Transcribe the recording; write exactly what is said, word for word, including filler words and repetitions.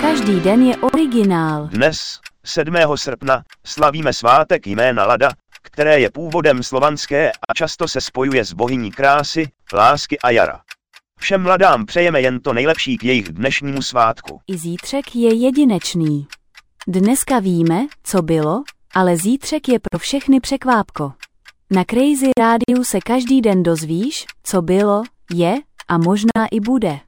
Každý den je originál. Dnes, sedmého srpna, slavíme svátek jména Lada, které je původem slovanské a často se spojuje s bohyní krásy, lásky a jara. Všem mladám přejeme jen to nejlepší k jejich dnešnímu svátku. I zítřek je jedinečný. Dneska víme, co bylo, ale zítřek je pro všechny překvápko. Na Crazy Rádiu se každý den dozvíš, co bylo, je a možná i bude.